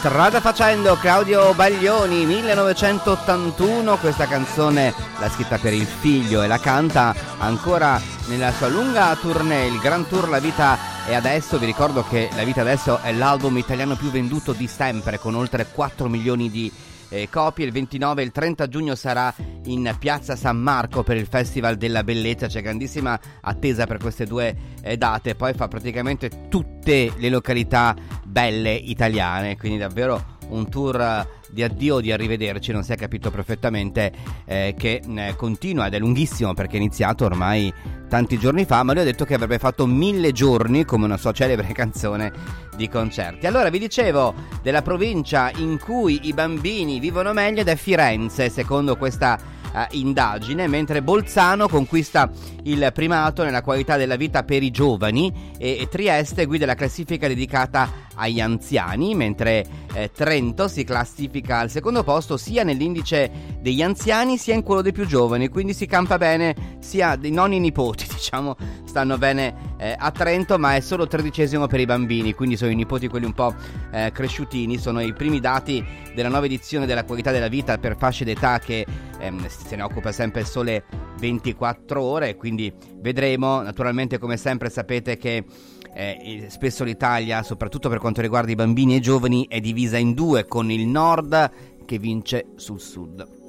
Strada facendo, Claudio Baglioni, 1981, questa canzone l'ha scritta per il figlio e la canta ancora nella sua lunga tournée, il Grand Tour La Vita è Adesso. Vi ricordo che La Vita Adesso è l'album italiano più venduto di sempre, con oltre 4 milioni di copie. Il 29 e il 30 giugno sarà in Piazza San Marco per il Festival della Bellezza, c'è grandissima attesa per queste due date, poi fa praticamente tutte le località belle italiane, quindi davvero un tour di addio, di arrivederci, non si è capito perfettamente che continua ed è lunghissimo perché è iniziato ormai tanti giorni fa, ma lui ha detto che avrebbe fatto 1000 giorni, come una sua celebre canzone, di concerti. Allora vi dicevo della provincia in cui i bambini vivono meglio ed è Firenze, secondo questa indagine, mentre Bolzano conquista il primato nella qualità della vita per i giovani e Trieste guida la classifica dedicata agli anziani, mentre Trento si classifica al secondo posto sia nell'indice degli anziani sia in quello dei più giovani, quindi si campa bene sia dei nonni e nipoti, diciamo, stanno bene a Trento, ma è solo 13° per i bambini, quindi sono i nipoti quelli un po' cresciutini. Sono i primi dati della nuova edizione della qualità della vita per fasce d'età che se ne occupa sempre sole 24 ore, quindi vedremo. Naturalmente, come sempre sapete che spesso l'Italia, soprattutto per quanto riguarda i bambini e i giovani, è divisa in due, con il nord che vince sul sud.